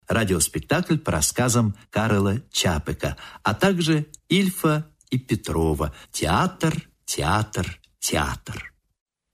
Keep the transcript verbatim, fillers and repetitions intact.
радиоспектакль по рассказам Карла Чапека, а также Ильфа и Петрова. Театр, театр, театр.